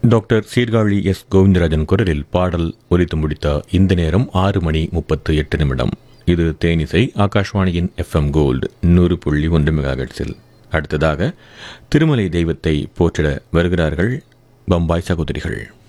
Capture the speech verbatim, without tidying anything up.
Doctor Sirkazhi S Govindarajan குரலில் பாடல் ஒலித்து முடித்த இந்த நேரம் ஆறு மணி முப்பத்து எட்டு நிமிடம். இது தேனிசை ஆகாஷ்வாணியின் எஃப் எம் கோல்டு நூறு புள்ளி ஒன்று மெகாஹெர்ட்ஸில். அடுத்ததாக திருமலை தெய்வத்தை போற்றிட வருகிறார்கள் பம்பாய் சகோதரிகள்.